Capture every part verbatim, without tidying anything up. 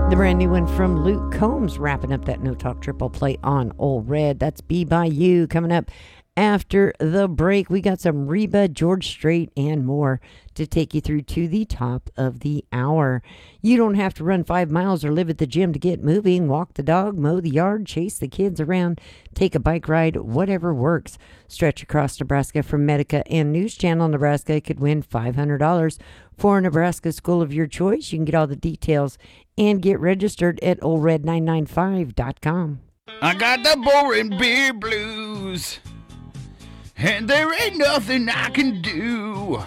The brand new one from Luke Combs, wrapping up that No Talk triple play on Old Red. That's Be By You. Coming up after the break, we got some Reba, George Strait, and more to take you through to the top of the hour. You don't have to run five miles or live at the gym to get moving. Walk the dog, mow the yard, chase the kids around, take a bike ride, whatever works. Stretch across Nebraska from Medica and News Channel Nebraska could win five hundred dollars for a Nebraska school of your choice. You can get all the details and get registered at old red nine nine five dot com. I got the boring beer blues, and there ain't nothing I can do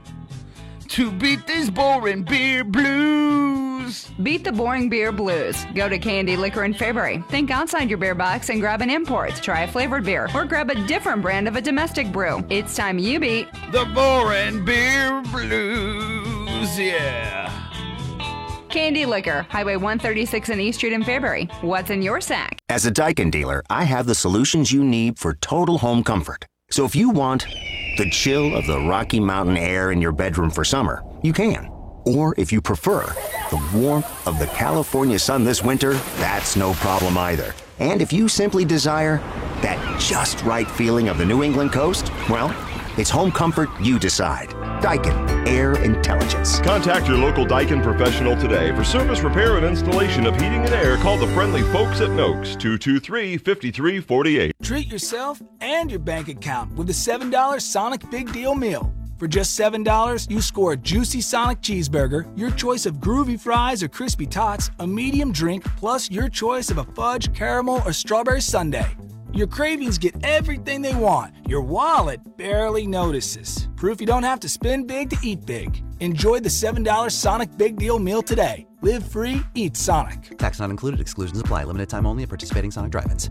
to beat this boring beer blues. Beat the boring beer blues. Go to Candy Liquor in Fairbury. Think outside your beer box and grab an import. Try a flavored beer or grab a different brand of a domestic brew. It's time you beat the boring beer blues, yeah. Candy Liquor, Highway one thirty-six and East Street in Fairbury. What's in your sack? As a Daikin dealer, I have the solutions you need for total home comfort. So if you want the chill of the Rocky Mountain air in your bedroom for summer, you can. Or if you prefer the warmth of the California sun this winter, that's no problem either. And if you simply desire that just right feeling of the New England coast, well, it's home comfort you decide. Daikin Air Intelligence. Contact your local Daikin professional today for service, repair, and installation of heating and air. Call the friendly folks at Noakes, two two three, five three four eight. Treat yourself and your bank account with the seven dollar Sonic Big Deal Meal. For just seven dollars, you score a juicy Sonic cheeseburger, your choice of groovy fries or crispy tots, a medium drink, plus your choice of a fudge, caramel, or strawberry sundae. Your cravings get everything they want. Your wallet barely notices. Proof you don't have to spend big to eat big. Enjoy the seven dollar Sonic Big Deal Meal today. Live free, eat Sonic. Tax not included. Exclusions apply. Limited time only at participating Sonic drive-ins.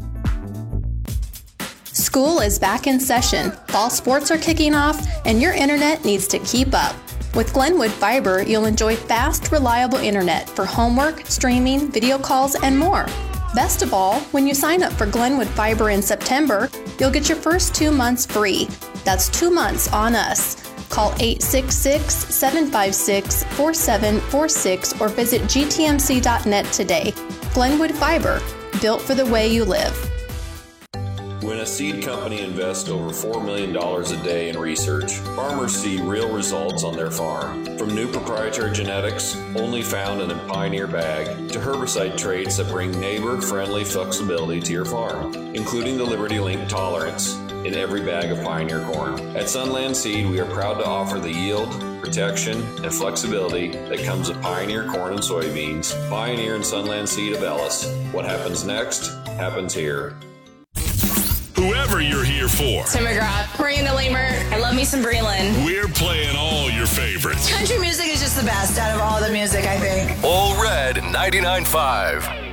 School is back in session. Fall sports are kicking off, and your internet needs to keep up. With Glenwood Fiber, you'll enjoy fast, reliable internet for homework, streaming, video calls, and more. Best of all, when you sign up for Glenwood Fiber in September, you'll get your first two months free. That's two months on us. Call eight six six, seven five six, four seven four six or visit G T M C dot net today. Glenwood Fiber, built for the way you live. When a seed company invests over four million dollars a day in research, farmers see real results on their farm. From new proprietary genetics, only found in a Pioneer bag, to herbicide traits that bring neighbor-friendly flexibility to your farm, including the Liberty Link tolerance in every bag of Pioneer corn. At Sunland Seed, we are proud to offer the yield, protection, and flexibility that comes with Pioneer corn and soybeans. Pioneer and Sunland Seed of Ellis. What happens next, happens here. Whoever you're here for. Tim McGrath, Miranda Lamer. I love me some Breland. We're playing all your favorites. Country music is just the best out of all the music, I think. Old Red ninety-nine point five.